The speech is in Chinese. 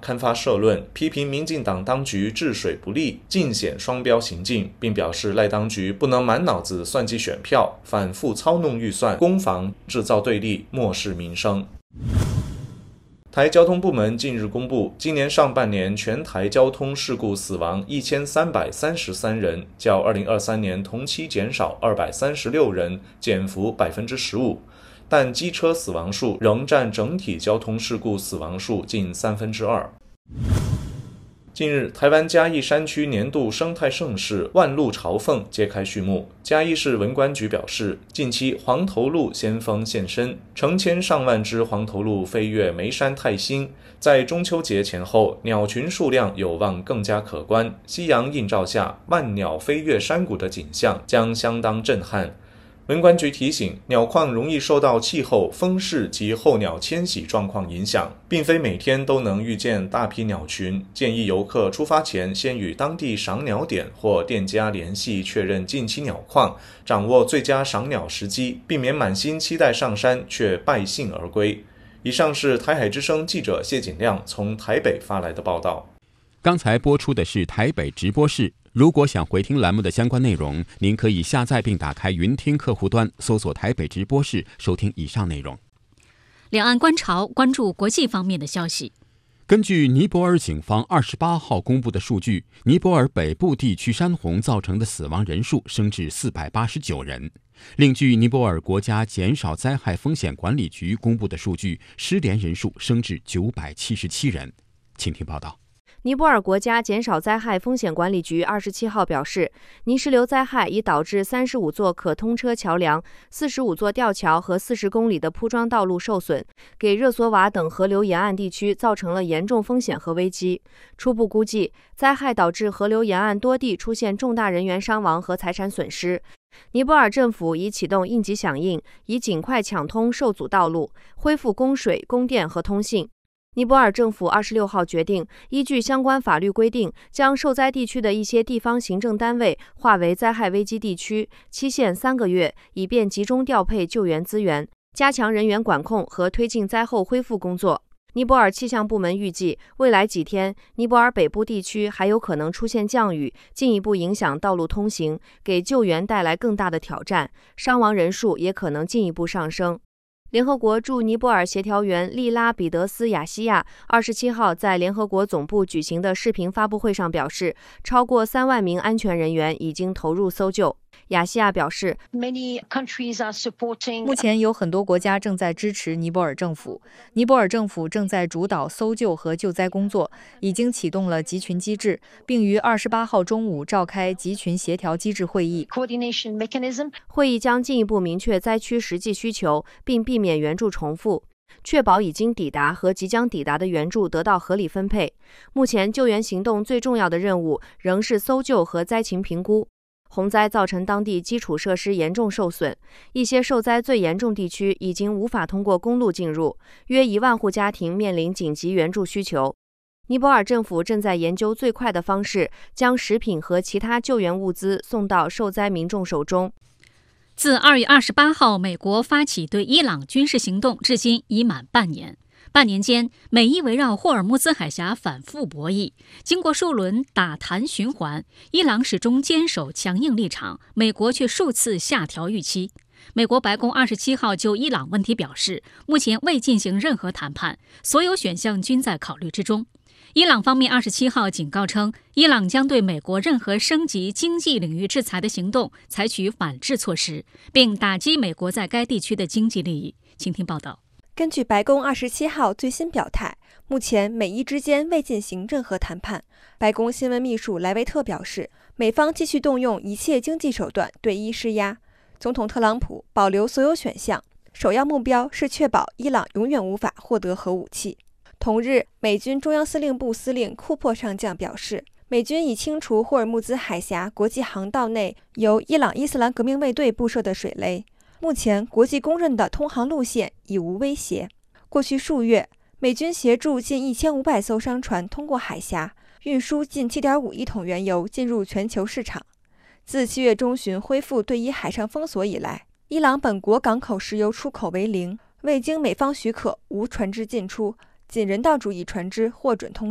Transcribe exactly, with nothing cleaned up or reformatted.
刊发社论，批评民进党当局治水不力，尽显双标行径，并表示赖当局不能满脑子算计选票，反复操弄预算，攻防制造对立，漠视民生。台交通部门近日公布，今年上半年全台交通事故死亡一千三百三十三人，较二零二三年同期减少二百三十六人，减幅 百分之十五。但机车死亡数仍占整体交通事故死亡数近三分之二。近日，台湾嘉义山区年度生态盛事万鹿朝凤揭开序幕。嘉义市文管局表示，近期黄头鹿先锋现身，成千上万只黄头鹿飞越眉山泰兴，在中秋节前后，鸟群数量有望更加可观。夕阳映照下，万鸟飞越山谷的景象将相当震撼。文管局提醒，鸟况容易受到气候、风势及候鸟迁徙状况影响，并非每天都能遇见大批鸟群，建议游客出发前先与当地赏鸟点或店家联系确认近期鸟况，掌握最佳赏鸟时机，避免满心期待上山却败兴而归。以上是台海之声记者谢锦亮从台北发来的报道。 刚才播出的是台北直播室。如果想回听栏目的相关内容，您可以下载并打开云听客户端，搜索台北直播室收听以上内容。 两岸观潮，关注国际方面的消息。 根据尼泊尔警方二十八号公布的数据，尼泊尔北部地区山洪造成的死亡人数升至四百八十九人。另据尼泊尔国家减少灾害风险管理局公布的数据，失联人数升至九百七十七人。请听报道。 尼泊尔国家减少灾害风险管理局二十七号表示，泥石流灾害已导致三十五座可通车桥梁、四十五座吊桥和四十公里的铺装道路受损，给热索瓦等河流沿岸地区造成了严重风险和危机。初步估计，灾害导致河流沿岸多地出现重大人员伤亡和财产损失。尼泊尔政府已启动应急响应，以尽快抢通受阻道路，恢复供水、供电和通信。尼泊尔政府二十六号决定，依据相关法律规定，将受灾地区的一些地方行政单位划为灾害危机地区，期限三个月，以便集中调配救援资源，加强人员管控和推进灾后恢复工作。尼泊尔气象部门预计，未来几天，尼泊尔北部地区还有可能出现降雨，进一步影响道路通行，给救援带来更大的挑战，伤亡人数也可能进一步上升。联合国驻尼泊尔协调员利拉比德斯亚西亚二十七号在联合国总部举行的视频发布会上表示，超过三万名安全人员已经投入搜救。亚细亚表示， 目前有很多国家正在支持尼泊尔政府，尼泊尔政府正在主导搜救和救灾工作，已经启动了集群机制，并于二十八号中午召开集群协调机制会议。 会议将进一步明确灾区实际需求，并避免援助重复，确保已经抵达和即将抵达的援助得到合理分配。目前救援行动最重要的任务仍是搜救和灾情评估。洪灾造成当地基础设施严重受损，一些受灾最严重地区已经无法通过公路进入，约一万户家庭面临紧急援助需求。尼泊尔政府正在研究最快的方式，将食品和其他救援物资送到受灾民众手中。 自二月二十八号美国发起对伊朗军事行动至今已满半年。半年间，美伊围绕霍尔木兹海峡反复博弈，经过数轮打谈循环，伊朗始终坚守强硬立场，美国却数次下调预期。美国白宫二十七号就伊朗问题表示，目前未进行任何谈判，所有选项均在考虑之中。伊朗方面二十七号警告称，伊朗将对美国任何升级经济领域制裁的行动采取反制措施，并打击美国在该地区的经济利益。请听报道。 根据白宫二十七号最新表态，目前美伊之间未进行任何谈判。白宫新闻秘书莱维特表示，美方继续动用一切经济手段对伊施压。总统特朗普保留所有选项，首要目标是确保伊朗永远无法获得核武器。同日，美军中央司令部司令库珀上将表示，美军已清除霍尔木兹海峡国际航道内由伊朗伊斯兰革命卫队布设的水雷。目前，国际公认的通航路线已无威胁。过去数月，美军协助近一千五百艘商船通过海峡，运输近 七点五亿桶原油进入全球市场。自七月中旬恢复对伊海上封锁以来，伊朗本国港口石油出口为零，未经美方许可，无船只进出，仅人道主义船只获准通